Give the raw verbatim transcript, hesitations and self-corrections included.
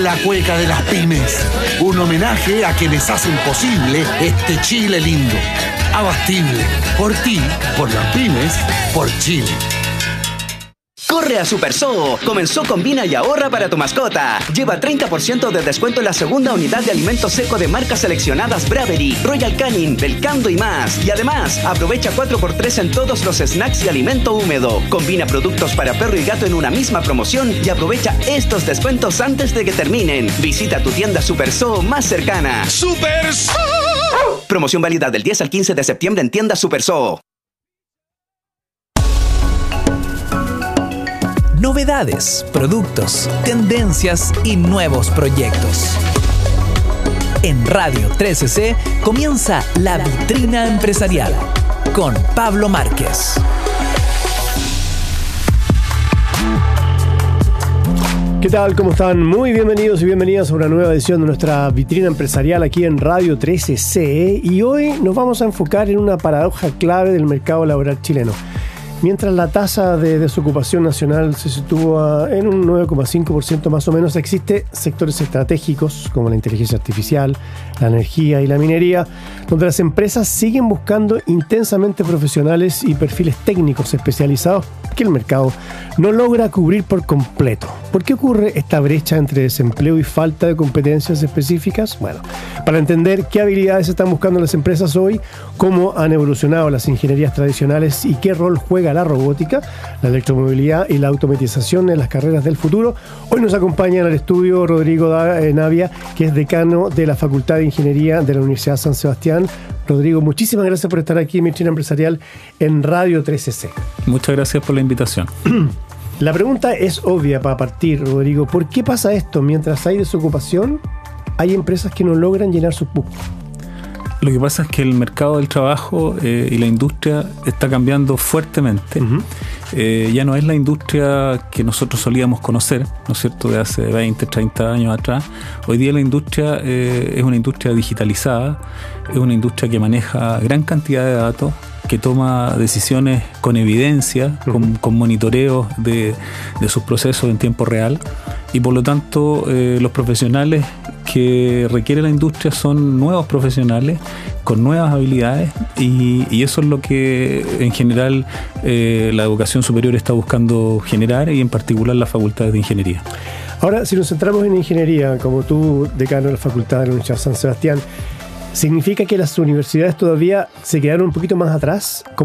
La cueca de las pymes, un homenaje a quienes hacen posible este Chile lindo. Abastible, por ti, por las pymes, por Chile. Corre a Super Zoo. Comenzó Combina y ahorra para tu mascota. Lleva treinta por ciento de descuento en la segunda unidad de alimento seco de marcas seleccionadas Bravery, Royal Canin, Belcando y más. Y además, aprovecha cuatro por tres en todos los snacks y alimento húmedo. Combina productos para perro y gato en una misma promoción y aprovecha estos descuentos antes de que terminen. Visita tu tienda Super Zoo más cercana. ¡Super Zoo! Promoción válida del diez al quince de septiembre en tienda Super Zoo. Novedades, productos, tendencias y nuevos proyectos. En Radio trece C comienza La Vitrina Empresarial con Pablo Márquez. ¿Qué tal? ¿Cómo están? Muy bienvenidos y bienvenidas a una nueva edición de nuestra Vitrina Empresarial aquí en Radio trece C. Y hoy nos vamos a enfocar en una paradoja clave del mercado laboral chileno. Mientras la tasa de desocupación nacional se sitúa en un nueve coma cinco por ciento más o menos, existen sectores estratégicos como la inteligencia artificial, la energía y la minería, donde las empresas siguen buscando intensamente profesionales y perfiles técnicos especializados que el mercado no logra cubrir por completo. ¿Por qué ocurre esta brecha entre desempleo y falta de competencias específicas? Bueno, para entender qué habilidades están buscando las empresas hoy, cómo han evolucionado las ingenierías tradicionales y qué rol juega la robótica, la electromovilidad y la automatización en las carreras del futuro, hoy nos acompaña en el estudio Rodrigo Navia, que es decano de la Facultad de Ingeniería de la Universidad San Sebastián. Rodrigo, muchísimas gracias por estar aquí en Vitrina Empresarial en Radio trece C. Muchas gracias por la invitación. La pregunta es obvia para partir, Rodrigo. ¿Por qué pasa esto? Mientras hay desocupación, hay empresas que no logran llenar sus búsquedas. Lo que pasa es que el mercado del trabajo eh, y la industria está cambiando fuertemente. Uh-huh. Eh, ya no es la industria que nosotros solíamos conocer, ¿no es cierto?, de hace veinte, treinta años atrás. Hoy día la industria eh, es una industria digitalizada, es una industria que maneja gran cantidad de datos, que toma decisiones con evidencia, uh-huh. con, con monitoreos de, de sus procesos en tiempo real, y por lo tanto eh, los profesionales que requiere la industria son nuevos profesionales con nuevas habilidades, y, y eso es lo que en general eh, la educación superior está buscando generar, y en particular las facultades de ingeniería. Ahora, si nos centramos en ingeniería, como tú, decano de la Facultad de la Universidad San Sebastián, ¿significa que las universidades todavía se quedaron un poquito más atrás?